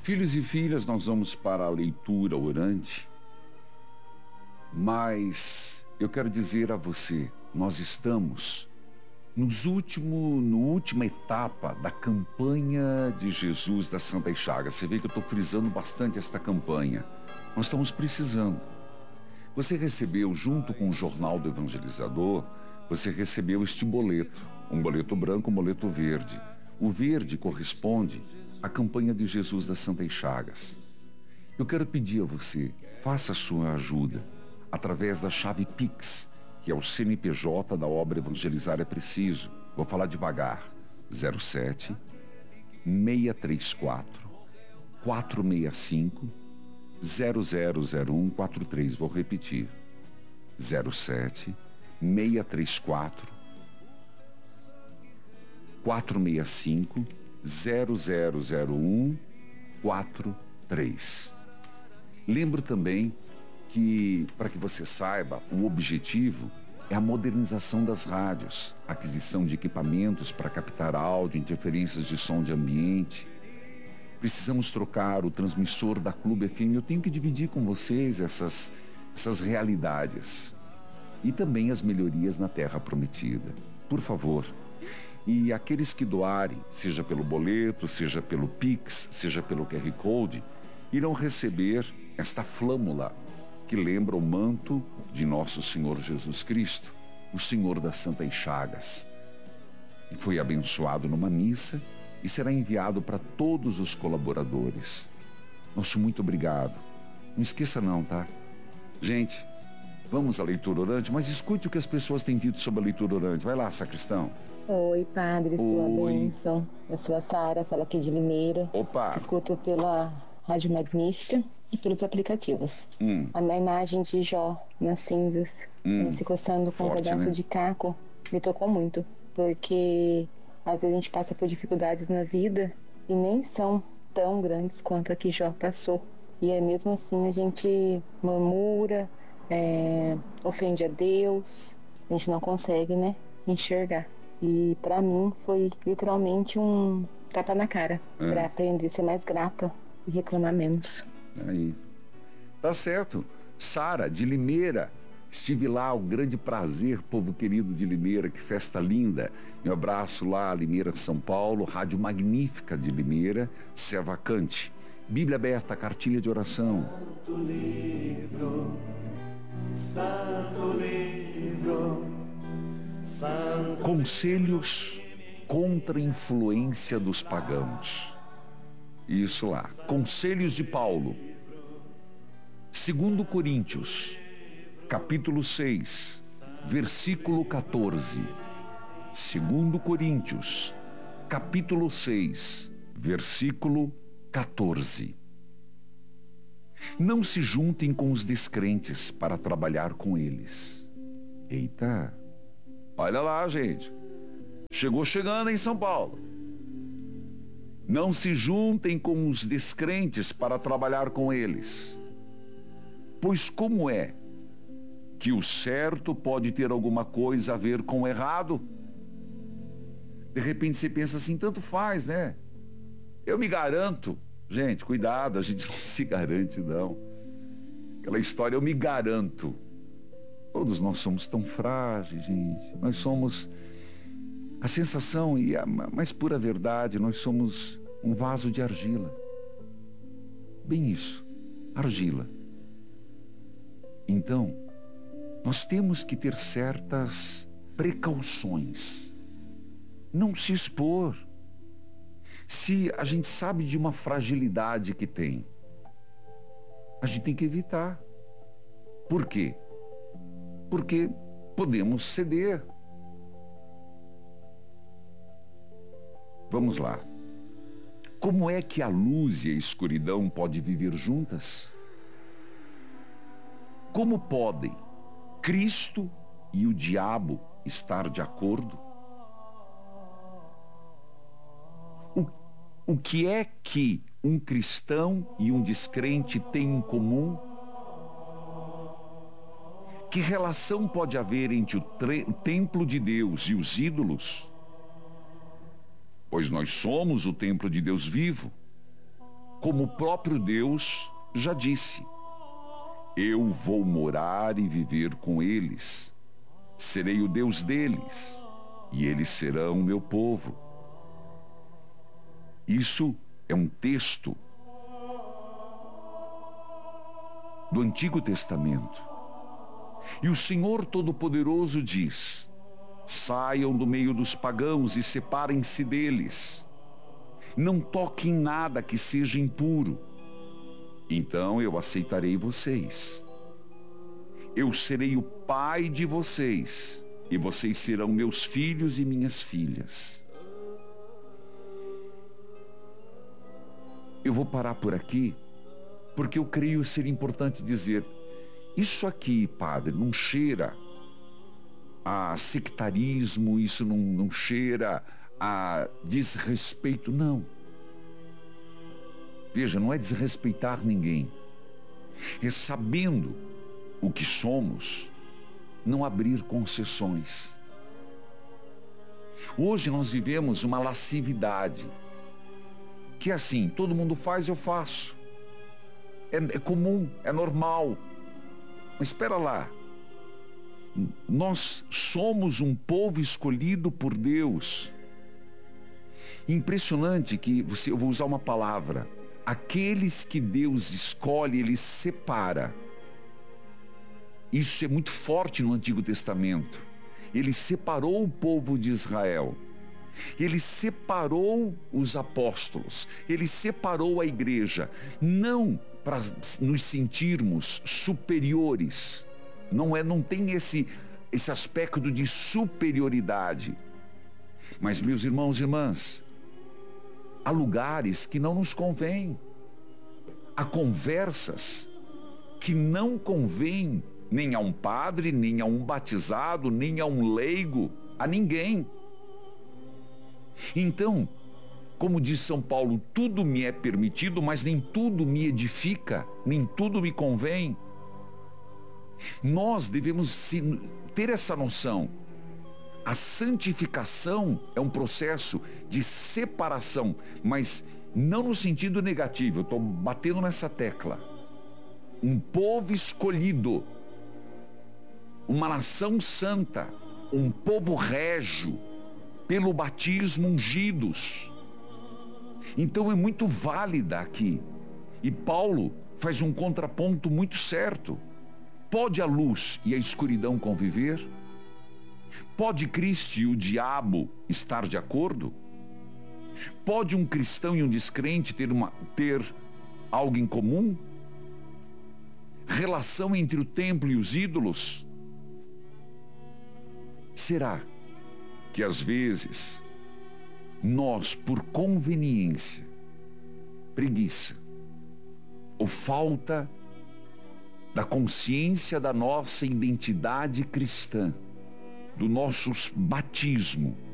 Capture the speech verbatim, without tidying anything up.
Filhos e filhas, nós vamos para a leitura orante, mas eu quero dizer a você, nós estamos nos último, no última etapa da campanha de Jesus das Santas Chagas. Você vê que eu estou frisando bastante esta campanha. Nós estamos precisando. Você recebeu, junto com o Jornal do Evangelizador, você recebeu este boleto, um boleto branco, um boleto verde. O verde corresponde à campanha de Jesus das Santas Chagas. Eu quero pedir a você, faça a sua ajuda através da chave Pix, que é o C N P J da obra Evangelizar é Preciso. Vou falar devagar. zero sete, seis três quatro, quatro seis cinco, zero zero zero um quatro três. Vou repetir. zero sete, seis três quatro, quatro seis cinco, zero zero zero um quatro três. Lembro também que, para que você saiba, o objetivo é a modernização das rádios, aquisição de equipamentos para captar áudio, interferências de som de ambiente. Precisamos trocar o transmissor da Clube F M. Eu tenho que dividir com vocês essas, essas realidades. E também as melhorias na Terra Prometida. Por favor. E aqueles que doarem, seja pelo boleto, seja pelo Pix, seja pelo Q R Code, irão receber esta flâmula que lembra o manto de nosso Senhor Jesus Cristo, o Senhor das Santas Chagas. E foi abençoado numa missa e será enviado para todos os colaboradores. Nosso muito obrigado. Não esqueça não, tá? Gente, vamos à leitura orante, mas escute o que as pessoas têm dito sobre a leitura orante. Vai lá, sacristão. Oi, padre, sua Oi. bênção. Eu sou a Sara, falo aqui de Limeira. Opa. Te escuto pela Rádio Magnífica e pelos aplicativos. Hum. A minha imagem de Jó nas cinzas, Hum. se coçando com Forte, um pedaço né? de caco, me tocou muito. Porque às vezes a gente passa por dificuldades na vida e nem são tão grandes quanto a que Jó passou. E é mesmo assim a gente murmura, é, ofende a Deus, a gente não consegue, né, enxergar. E pra mim foi literalmente um tapa na cara, É. pra aprender a ser mais grata e reclamar menos. Aí. Tá certo. Sara, de Limeira. Estive lá, um grande prazer, povo querido de Limeira, que festa linda. Um abraço lá, Limeira, São Paulo, Rádio Magnífica de Limeira, se é vacante. Bíblia aberta, cartilha de oração. Santo livro, Santo livro, Santo. Conselhos contra a influência dos pagãos. Isso lá. Conselhos de Paulo. Segundo Coríntios, capítulo seis, versículo quatorze. Segundo Coríntios, capítulo seis, versículo quatorze. Não se juntem com os descrentes para trabalhar com eles. Eita! Olha lá, gente. Chegou chegando em São Paulo. Não se juntem com os descrentes para trabalhar com eles. Pois como é que o certo pode ter alguma coisa a ver com o errado? De repente você pensa assim, tanto faz, né? Eu me garanto. Gente, cuidado, a gente não se garante, não. Aquela história, eu me garanto. Todos nós somos tão frágeis, gente. Nós somos a sensação e a mais pura verdade, nós somos um vaso de argila. Bem isso, argila. Então, nós temos que ter certas precauções. Não se expor. Se a gente sabe de uma fragilidade que tem, a gente tem que evitar. Por quê? Porque podemos ceder. Vamos lá. Como é que a luz e a escuridão podem viver juntas? Como podem Cristo e o diabo estar de acordo? O, o que é que um cristão e um descrente têm em comum? Que relação pode haver entre o, tre- o templo de Deus e os ídolos? Pois nós somos o templo de Deus vivo. como o próprio Deus já disse: eu vou morar e viver com eles, serei o Deus deles, e eles serão o meu povo. Isso é um texto do Antigo Testamento. E o Senhor Todo-Poderoso diz: saiam do meio dos pagãos e separem-se deles. Não toquem nada que seja impuro. Então eu aceitarei vocês. Eu serei o pai de vocês, e vocês serão meus filhos e minhas filhas. Eu vou parar por aqui, porque eu creio ser importante dizer: isso aqui, padre, não cheira a sectarismo, isso não, não cheira a desrespeito, não. Veja, não é desrespeitar ninguém. É, sabendo o que somos, não abrir concessões. Hoje nós vivemos uma lascividade, que é assim: todo mundo faz, eu faço. É, é comum, é normal. Mas espera lá. Nós somos um povo escolhido por Deus. Impressionante que, você, eu vou usar uma palavra, aqueles que Deus escolhe, Ele separa. Isso é muito forte no Antigo Testamento. Ele separou o povo de Israel. Ele separou os apóstolos. Ele separou a igreja. Não para nos sentirmos superiores. Não é, não tem esse, esse aspecto de superioridade. Mas, meus irmãos e irmãs, há lugares que não nos convém. Há conversas que não convêm nem a um padre, nem a um batizado, nem a um leigo, a ninguém. Então, como diz São Paulo, tudo me é permitido, mas nem tudo me edifica, nem tudo me convém. Nós devemos ter essa noção. A santificação é um processo de separação, mas não no sentido negativo. Eu estou batendo nessa tecla. Um povo escolhido, uma nação santa, um povo régio, pelo batismo ungidos. Então é muito válida aqui. E Paulo faz um contraponto muito certo. Pode a luz e a escuridão conviver? Pode Cristo e o diabo estar de acordo? Pode um cristão e um descrente ter, uma, ter algo em comum? Relação entre o templo e os ídolos? Será que às vezes nós, por conveniência, preguiça ou falta da consciência da nossa identidade cristã, do nosso batismo,